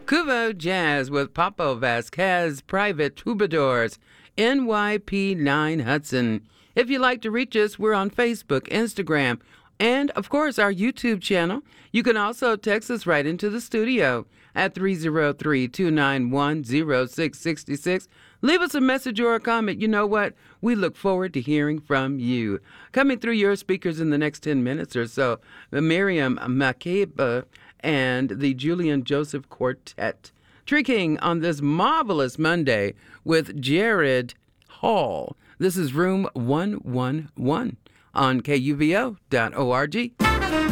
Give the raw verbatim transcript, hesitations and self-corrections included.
Cuvo Jazz with Papo Vasquez, Private Troubadours, N Y P nine Hudson. If you'd like to reach us, we're on Facebook, Instagram, and, of course, our YouTube channel. You can also text us right into the studio at three oh three, two nine one, oh six six six. Leave us a message or a comment. You know what? We look forward to hearing from you. Coming through your speakers in the next ten minutes or so, Miriam Makeba and the Julian Joseph Quartet. Tree King on this marvelous Monday with Jared Hall. This is Room one one one on K U V O dot org.